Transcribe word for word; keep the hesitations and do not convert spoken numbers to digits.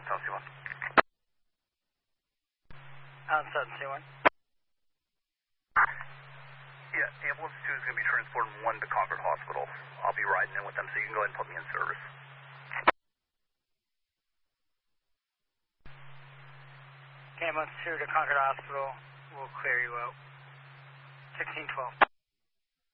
South C one. Out South C one. Yeah, ambulance two is going to be transporting one to Concord Hospital. I'll be riding in with them, so you can go ahead and put me in service. Okay, ambulance two to Concord Hospital. We'll clear you out. sixteen twelve.